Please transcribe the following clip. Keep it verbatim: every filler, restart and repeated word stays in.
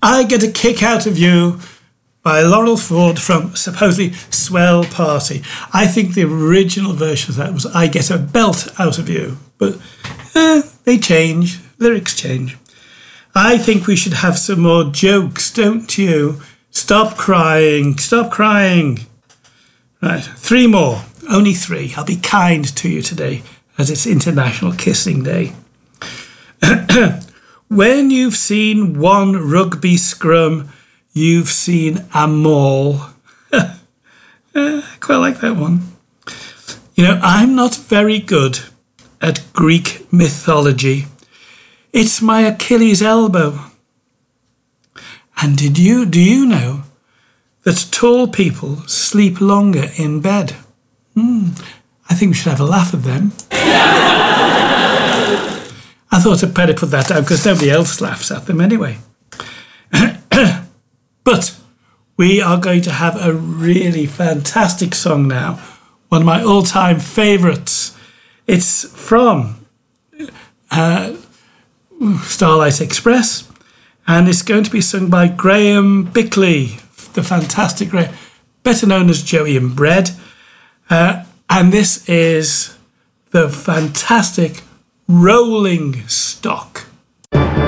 I Get a Kick Out of You by Laurel Ford from supposedly Swell Party. I think the original version of that was I Get a Belt Out of You, but eh, they change, lyrics change. I think we should have some more jokes, don't you? Stop crying, stop crying. Right, three more, only three. I'll be kind to you today as it's International Kissing Day. When you've seen one rugby scrum, you've seen a mall. uh, I quite like that one. You know, I'm not very good at Greek mythology. It's my Achilles elbow. And did you, do you know that tall people sleep longer in bed? Hmm, I think we should have a laugh at them. I thought I'd better put that down because nobody else laughs at them anyway. But we are going to have a really fantastic song now. One of my all-time favourites. It's from uh, Starlight Express. And it's going to be sung by Graham Bickley, the fantastic Graham, better known as Joey and Bread. Uh, and this is the fantastic Rolling Stock.